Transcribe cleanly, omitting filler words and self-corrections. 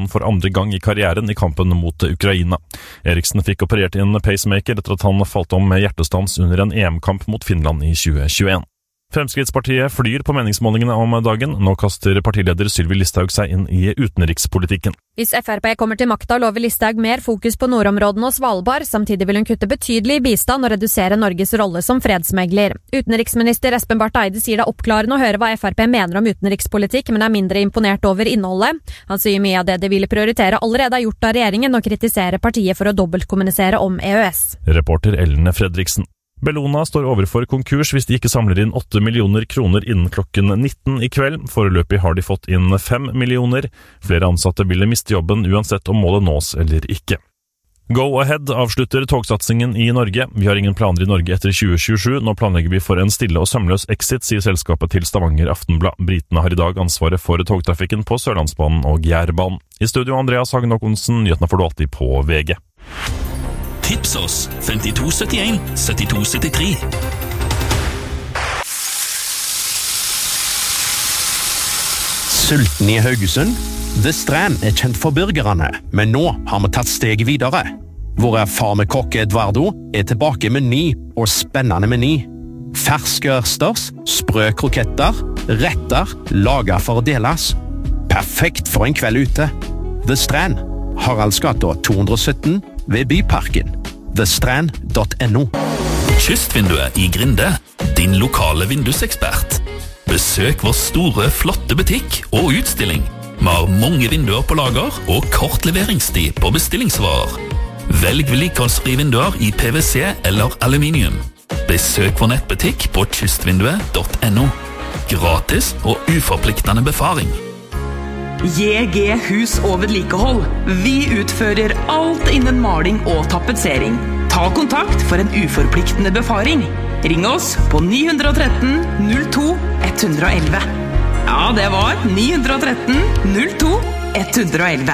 banen for andre gang i karrieren i kampen mot Ukraina. Eriksen fikk operert inn pacemaker etter at han falt om med hjertestans under en EM-kamp mot Finland i 2021. Fremskrittspartiet flyr på meningsmålingene om dagen. Nå kaster partileder Sylvi Listhaug seg inn i utenrikspolitikken. Hvis Frp kommer til makta, lover Listhaug mer fokus på nordområdene og Svalbard. Samtidig vil hun kutte betydelig i bistand og redusere Norges rolle som fredsmegler. Utenriksminister Espen Barth Eide sier det er oppklarende å høre hva Frp mener om utenrikspolitikk, men er mindre imponert over innholdet. Han sier mye av det de ville prioritere allerede er gjort av regjeringen, og kritiserer partiet for å dobbeltkommunisere om EØS. Reporter Ellen Fredriksen. Bellona står overfor konkurs hvis de ikke samler inn 8 millioner kroner innen klokken 19 i kveld. Foreløpig har de fått inn 5 millioner. Flere ansatte ville miste jobben uansett om målet nås eller ikke. Go-Ahead avslutter togsatsingen i Norge. Vi har ingen planer i Norge etter 2027. Nå planlegger vi for en stille og sømløs exit, sier selskapet til Stavanger Aftenblad. Britene har i dag ansvaret for togtrafikken på Sørlandsbanen og Jærbanen. I studio Andreas Hagen Håkonsen, nyhetene får du alltid på VG. Tips oss 5271 7273. Sulten i Haugesund? The Strand er kjent for burgerne, men nå har vi tatt steget videre. Vår erfarne kokk Eduardo er tilbake med ny og spennende meny. Ferske ørsters, sprø kroketter, retter, laget for å deles. Perfekt for en kveld ute. The Strand, Haraldsgata 217 ved Byparken. thestrand.no. Kystvinduet i Grinde, din lokale vindusekspert. Besøk vår store, flotte butikk og utstilling. Vi har mange vinduer på lager og kort leveringstid på bestillingsvarer. Velg vedlikeholdsfrie vinduer i PVC eller aluminium. Besøk vår nettbutikk på kystvinduet.no. Gratis og uforpliktende befaring. JG Hus og vedlikehold. Vi utfører alt innen maling og tapetsering. Ta kontakt for en uforpliktende befaring. Ring oss på 913 02 111. Ja, det var 913 02 111.